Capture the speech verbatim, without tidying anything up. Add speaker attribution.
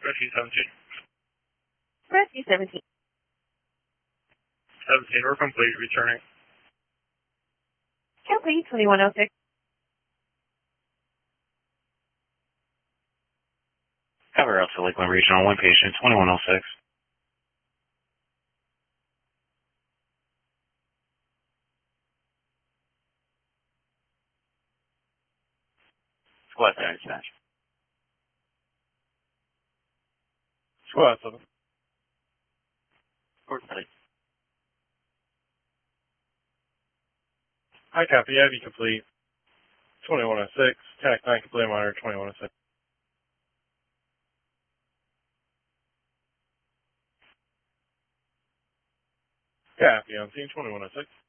Speaker 1: Rescue seventeen.
Speaker 2: Rescue seventeen.
Speaker 1: seventeen, we're complete, returning.
Speaker 2: Complete, twenty-one oh six.
Speaker 3: Cover out to Lakeland Regional, one patient, twenty-one oh six. Squad seven dispatch.
Speaker 1: Squad seven.
Speaker 3: Report study.
Speaker 1: Hi, copy, I V complete. twenty-one oh six, T A C nine complete, monitor twenty-one oh six. Copy, on scene twenty-one oh six.